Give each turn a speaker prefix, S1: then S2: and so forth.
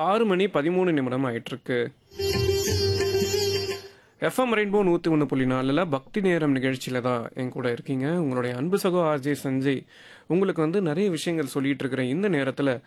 S1: 6 மணி 13 நிமிடம் ஆயிட்டிருக்கு. FM rainbow 101.4ல பக்தி நேரம் நிகழ்ச்சியில தான் என் கூட இருக்கீங்க. உங்களுடைய அன்பு சகோ ஆர்ஜே சஞ்சய். உங்களுக்கு வந்து நிறைய விஷயங்கள் சொல்லிட்டு இருக்கிற இந்த நேரத்தில்